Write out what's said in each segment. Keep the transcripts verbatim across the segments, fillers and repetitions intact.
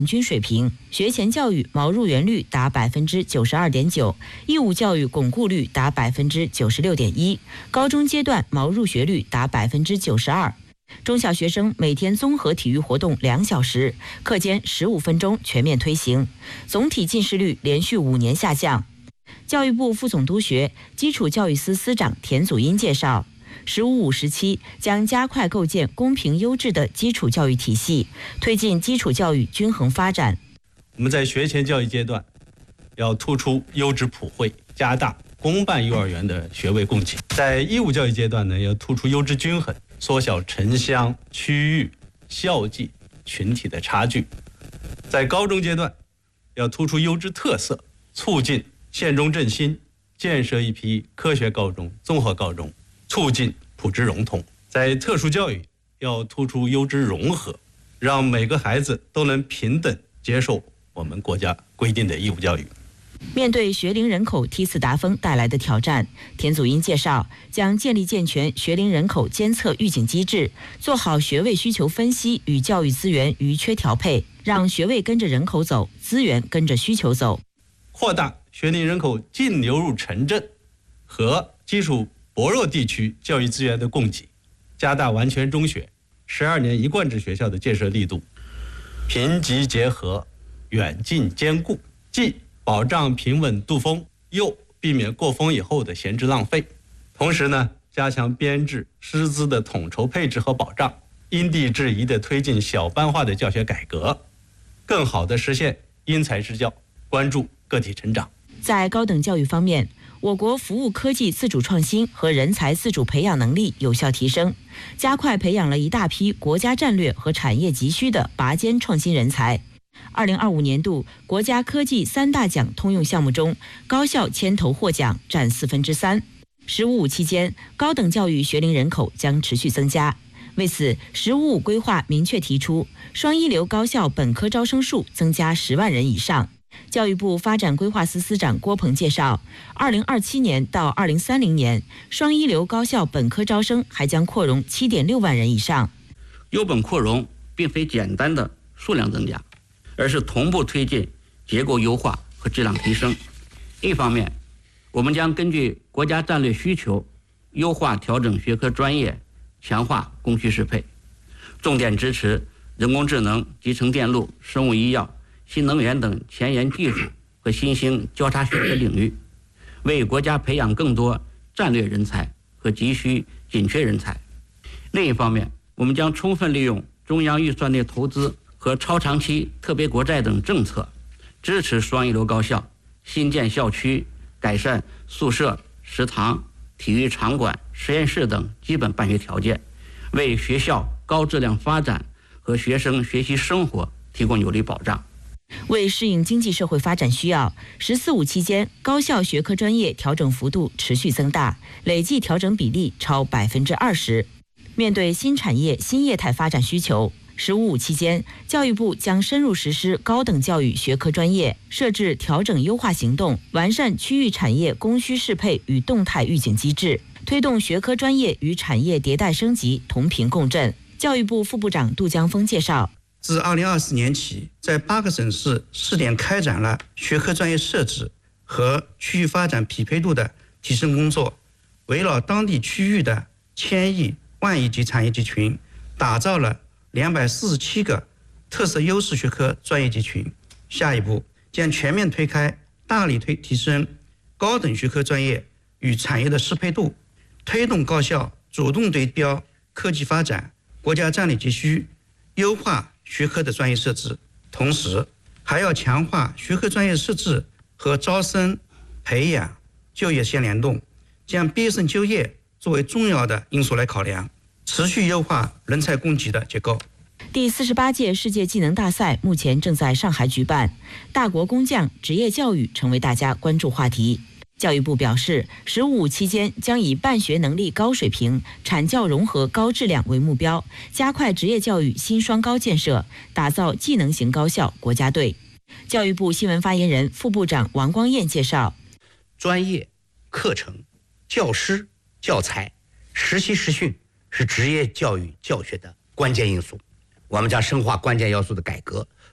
均水平，学前教育毛入园率达百分之九十二点九，义务教育巩固率达百分之九十六点一，高中阶段毛入学率达百分之九十二。中小学生每天综合体育活动两小时，课间十五分钟全面推行，总体近视率连续五年下降。教育部副总督学基础教育司司长田祖荫介绍，十五五时期将加快构建公平优质的基础教育体系，推进基础教育均衡发展。 我们在学前教育阶段要突出优质普惠，加大公办幼儿园的学位供给；在义务教育阶段呢，要突出优质均衡，缩小城乡、区域、校际、群体的差距；在高中阶段要突出优质特色，促进县中振兴，建设一批科学高中、综合高中，促进普知融通；在特殊教育要突出优质融合，让每个孩子都能平等接受我们国家规定的义务教育。 面对学龄人口梯次达峰带来的挑战，田祖荫介绍，将建立健全学龄人口监测预警机制，做好学位需求分析与教育资源余缺调配，让学位跟着人口走，资源跟着需求走。 扩大学龄人口净流入城镇和基础薄弱地区教育资源的供给，加大完全中学、十二年一贯制学校的建设力度，贫瘠结合，远近兼顾，既保障平稳度峰，又避免过峰以后的闲置浪费。同时呢，加强编制、师资的统筹配置和保障，因地制宜地推进小班化的教学改革，更好地实现因材施教，关注个体成长。 在高等教育方面，我国服务科技自主创新和人才自主培养能力有效提升，加快培养了一大批国家战略和产业急需的拔尖创新人才。二零二五年度国家科技三大奖通用项目中，高校牵头获奖占四分之三。十五五期间，高等教育学龄人口将持续增加。为此，十五五规划明确提出，双一流高校本科招生数增加十万人以上。教育部发展规划司司长郭鹏介绍，二零二七年到二零三零年，双一流高校本科招生还将扩容七点六万人以上。 优本扩容并非简单的数量增加，而是同步推进结构优化和质量提升。一方面，我们将根据国家战略需求，优化调整学科专业，强化供需适配，重点支持人工智能、集成电路、生物医药、新能源等前沿技术和新兴交叉学科领域，为国家培养更多战略人才和急需紧缺人才。另一方面，我们将充分利用中央预算内投资和超长期特别国债等政策，支持双一流高校新建校区、改善宿舍、食堂、体育场馆、实验室等基本办学条件，为学校高质量发展和学生学习生活提供有力保障。 为适应经济社会发展需要，十四五期间高校学科专业调整幅度持续增大，累计调整比例超百分之二十。面对新产业新业态发展需求，十五五期间，教育部将深入实施高等教育学科专业设置调整优化行动，完善区域产业供需适配与动态预警机制，推动学科专业与产业迭代升级同频共振。教育部副部长杜江峰介绍， 自二零二四年起，在八个省市试点开展了学科专业设置和区域发展匹配度的提升工作，围绕当地区域的千亿、万亿级产业集群，打造了两百四十七个特色优势学科专业集群。下一步将全面推开，大力推提升高等学科专业与产业的适配度，推动高校主动对标科技发展、国家战略急需，优化学科的专业设置，同时还要强化学科专业设置和招生、培养、就业相联动，将毕业生就业作为重要的因素来考量，持续优化人才供给的结构。 第四十八届世界技能大赛目前正在上海举办，大国工匠职业教育成为大家关注话题。教育部表示，十五五期间将以办学能力高水平、产教融合高质量为目标，加快职业教育新双高建设，打造技能型高校国家队。教育部新闻发言人、副部长王光彦介绍， 专业、课程、教师、教材、实习实训是职业教育教学的关键因素。我们将深化关键要素的改革，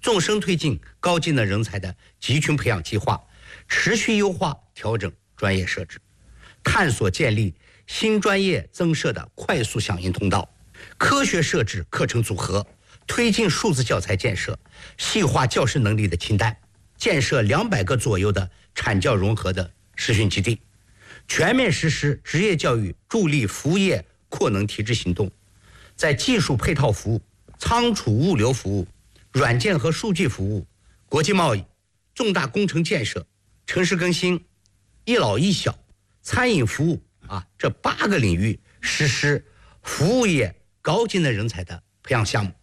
纵深推进高技能人才的集群培养计划，持续优化调整专业设置，探索建立新专业增设的快速响应通道，科学设置课程组合，推进数字教材建设，细化教师能力的清单，建设两百个左右的产教融合的实训基地，全面实施职业教育助力服务业扩能提质行动，在技术配套服务、仓储物流服务、软件和数据服务、国际贸易、重大工程建设、城市更新、一老一小、餐饮服务啊这八个领域实施服务业高技能人才的培养项目。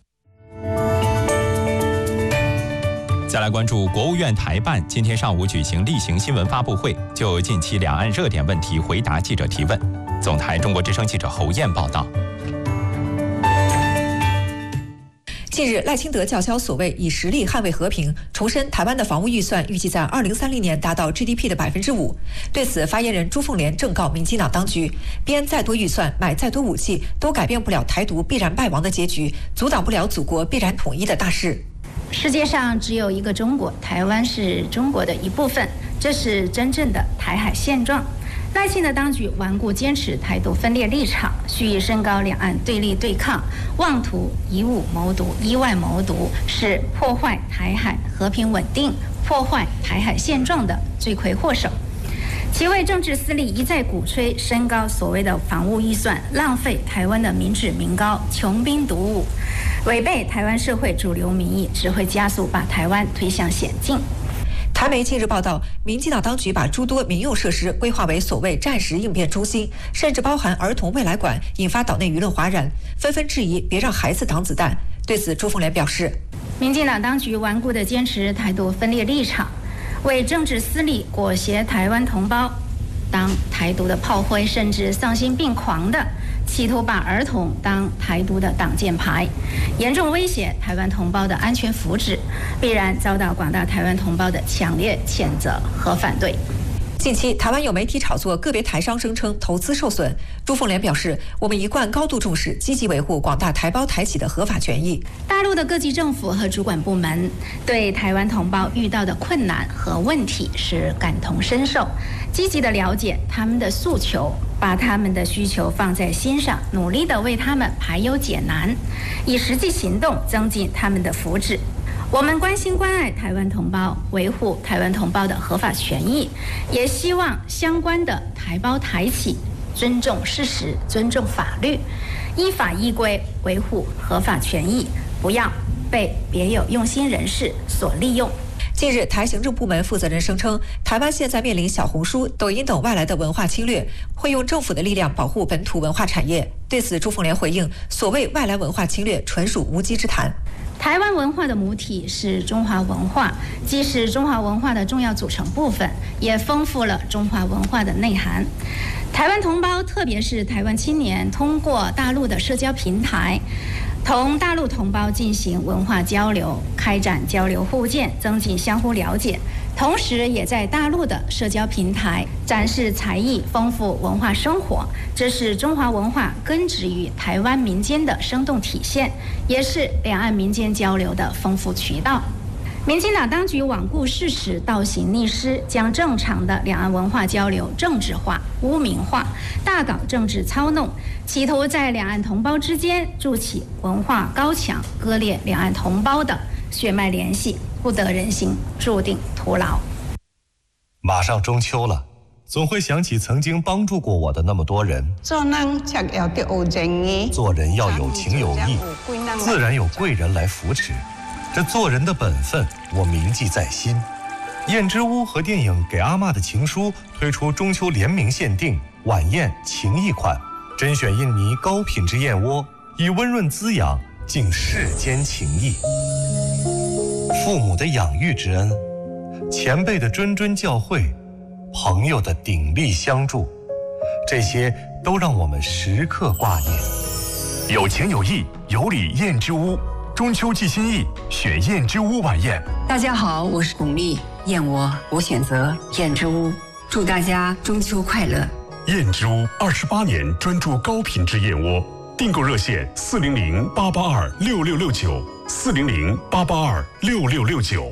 再来关注国务院台办今天上午举行例行新闻发布会，就近期两岸热点问题回答记者提问。总台中国之声记者侯燕报道。 近日，赖清德叫嚣所谓以实力捍卫和平，重申台湾的防务预算预计在二零三零年达到 G D P 的百分之五。对此，发言人朱凤莲正告民进党当局，编再多预算，买再多武器，都改变不了台独必然败亡的结局，阻挡不了祖国必然统一的大势。 世界上只有一个中国，台湾是中国的一部分，这是真正的台海现状。赖清德当局顽固坚持台独分裂立场，蓄意升高两岸对立对抗，妄图以武谋独、以外谋独，是破坏台海和平稳定、破坏台海现状的罪魁祸首。其为政治私利一再鼓吹升高所谓的防务预算，浪费台湾的民脂民膏，穷兵黩武，违背台湾社会主流民意，只会加速把台湾推向险境。 台媒近日报道，民进党当局把诸多民用设施规划为所谓战时应变中心，甚至包含儿童未来馆，引发岛内舆论哗然，纷纷质疑别让孩子挡子弹。对此，朱凤莲表示， 民进党当局顽固地坚持台独分裂立场，为政治私利裹挟台湾同胞当台独的炮灰，甚至丧心病狂的企图把儿童当台独的挡箭牌，严重威胁台湾同胞的安全福祉，必然遭到广大台湾同胞的强烈谴责和反对。 近期，台湾有媒体炒作个别台商声称投资受损。朱凤莲表示，我们一贯高度重视，积极维护广大台胞台企的合法权益。 大陆的各级政府和主管部门对台湾同胞遇到的困难和问题是感同身受，积极的了解他们的诉求，把他们的需求放在心上，努力的为他们排忧解难，以实际行动增进他们的福祉。我们关心关爱台湾同胞，维护台湾同胞的合法权益，也希望相关的台胞台企尊重事实，尊重法律，依法依规维护合法权益，不要被别有用心人士所利用。 近日，台行政部门负责人声称，台湾现在面临小红书、抖音等外来的文化侵略，会用政府的力量保护本土文化产业。对此，朱凤莲回应，所谓外来文化侵略纯属无稽之谈。 台湾文化的母体是中华文化，既是中华文化的重要组成部分，也丰富了中华文化的内涵。台湾同胞，特别是台湾青年，通过大陆的社交平台同大陆同胞进行文化交流，开展交流互鉴，增进相互了解，同时也在大陆的社交平台展示才艺，丰富文化生活。这是中华文化根植于台湾民间的生动体现，也是两岸民间交流的丰富渠道。民进党当局罔顾事实，倒行逆施，将正常的两岸文化交流政治化、污名化，大搞政治操弄，企图在两岸同胞之间筑起文化高墙，割裂两岸同胞的血脉联系，不得人心，注定徒劳。 马上中秋了，总会想起曾经帮助过我的那么多人。 做人才要有正义， 做人要有情有义，自然有贵人来扶持。这做人的本分，我铭记在心。燕之屋和电影《给阿嬷的情书》推出中秋联名限定晚宴情谊款，甄选印尼高品质燕窝，以温润滋养敬世间情谊。父母的养育之恩，前辈的谆谆教诲，朋友的鼎力相助，这些都让我们时刻挂念。 有情有义，有礼燕之屋。中秋寄心意，选燕之屋晚宴。 大家好，我是巩俐，燕窝我选择燕之屋，祝大家中秋快乐。 燕之屋二十八年专注高品质燕窝， 订购热线四零零八八二六六六九四零零八八二六六六九。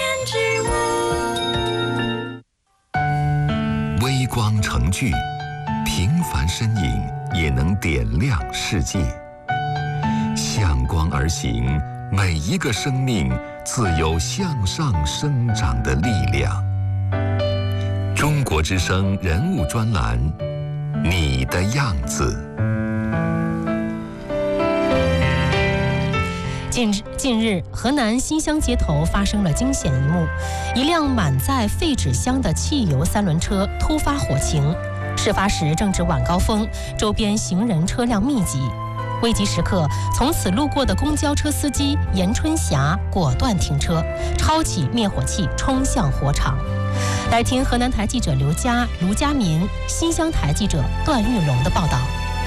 微光成炬，平凡身影也能点亮世界。向光而行，每一个生命自有向上生长的力量。中国之声人物专栏，你的样子。 近日，近日，河南新乡街头发生了惊险一幕：一辆满载废纸箱的汽油三轮车突发火情。事发时正值晚高峰，周边行人车辆密集。危急时刻，从此路过的公交车司机严春霞果断停车，抄起灭火器冲向火场。来听河南台记者刘佳、卢佳民，新乡台记者段玉龙的报道。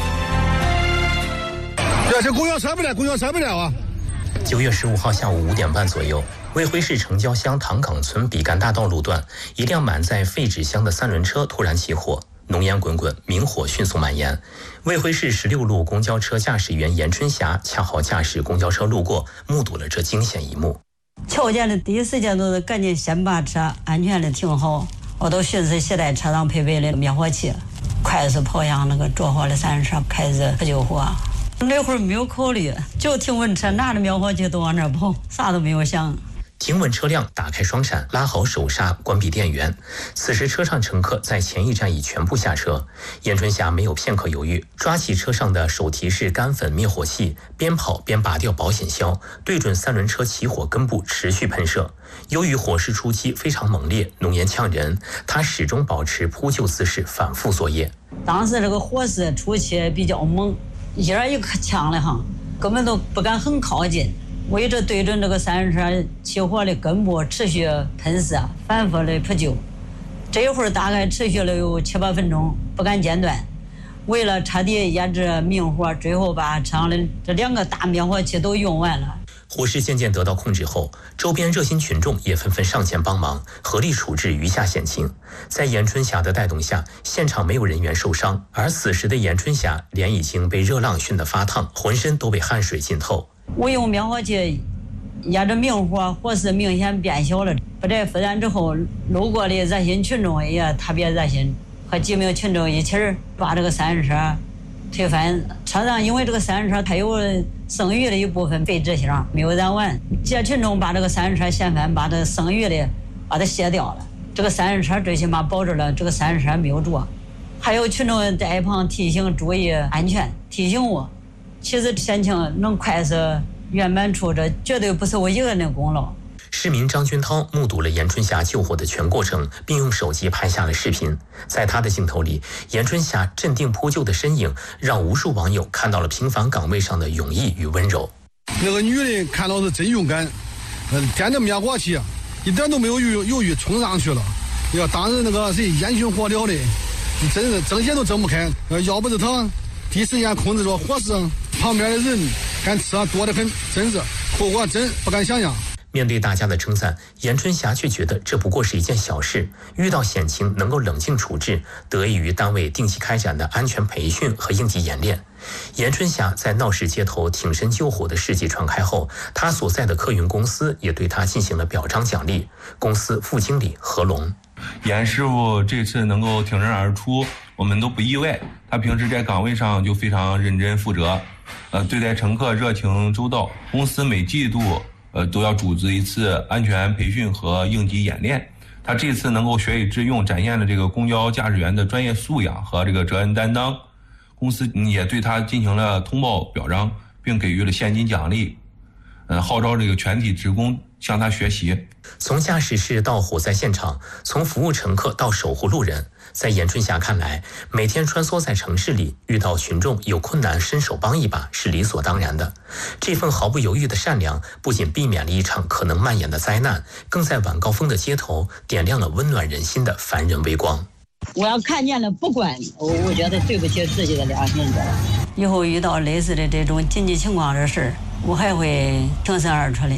这这公交车不了，公交车不了啊！ 九月十五号下午五点半左右，卫辉市城郊乡唐岗村比干大道路段，一辆满载废纸箱的三轮车突然起火，浓烟滚滚，明火迅速蔓延。卫辉市十六路公交车驾驶员严春霞恰好驾驶公交车路过，目睹了这惊险一幕。 瞧见的第一时间都是赶紧先把车安全的停好，我都寻思携带车上配备的灭火器，快速跑向那个着火的三轮车，开始扑救火。那会儿没有考虑，就停稳车，拿着灭火器都往那儿跑，啥都没有想。 停稳车辆，打开双闪，拉好手刹，关闭电源。此时车上乘客在前一站已全部下车。严春霞没有片刻犹豫，抓起车上的手提式干粉灭火器，边跑边拔掉保险销，对准三轮车起火根部持续喷射。由于火势初期非常猛烈，浓烟呛人，他始终保持扑救姿势，反复作业。 当时这个火势初期比较猛，一人一个枪的哈，根本都不敢很靠近。我一直对准这个三轮车起火的根部持续喷射，反复的扑救。这一会儿大概持续了有七八分钟，不敢间断。为了彻底压制明火，最后把车上的这两个大灭火器都用完了。 火势渐渐得到控制后，周边热心群众也纷纷上前帮忙，合力处置余下险情。在严春霞的带动下，现场没有人员受伤，而此时的严春霞脸已经被热浪熏得发烫，浑身都被汗水浸透。 我用灭火器压着明火，火势明显变小了。不这复燃之后，路过的热心群众也特别热心，和几名群众一起把这个三轮车推翻。车上因为这个三轮车它有剩余的一部分废纸箱没有燃完，几群众把这个三轮车掀翻，把这剩余的把它卸掉了。这个三轮车最起码保证了这个三轮车没有着。还有群众在一旁提醒注意安全，提醒我。其实险情能快速圆满处，这绝对不是我一个人的功劳。 市民张军涛目睹了严春霞救火的全过程，并用手机拍下了视频。在他的镜头里，严春霞镇定扑救的身影，让无数网友看到了平凡岗位上的勇毅与温柔。 那个女人看到是真勇敢，嗯，掂着灭火器，一点都没有犹犹豫，冲上去了。要当时那个谁烟熏火燎的，真是睁眼都睁不开。要不是他第一时间控制着火势，旁边的人敢车多得很，真是后果真不敢想象。 面对大家的称赞，严春霞却觉得这不过是一件小事。遇到险情能够冷静处置，得益于单位定期开展的安全培训和应急演练。严春霞在闹市街头挺身救火的事迹传开后，他所在的客运公司也对他进行了表彰奖励。公司副经理何龙， 严师傅这次能够挺身而出，我们都不意外。他平时在岗位上就非常认真负责，呃，对待乘客热情周到。公司每季度呃都要组织一次安全培训和应急演练。他这次能够学以致用，展现了这个公交驾驶员的专业素养和这个责任担当。公司也对他进行了通报表彰，并给予了现金奖励，呃，号召这个全体职工向他学习。 从驾驶室到火灾现场，从服务乘客到守护路人，在严春霞看来，每天穿梭在城市里，遇到群众有困难伸手帮一把是理所当然的。这份毫不犹豫的善良，不仅避免了一场可能蔓延的灾难，更在晚高峰的街头点亮了温暖人心的凡人微光。 我要看见了不管，我我觉得对不起自己的良心的。以后遇到类似的这种紧急情况的事儿，我还会挺身而出的。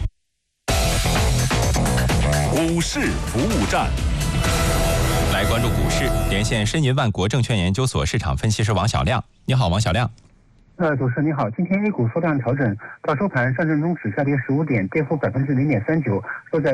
股市服务站， 来关注股市，连线申银万国证券研究所市场分析师王小亮。你好，王小亮。 呃，主持人你好，今天 A 股缩量调整，到收盘上证综指下跌十五点，跌幅百分之零点三九，收在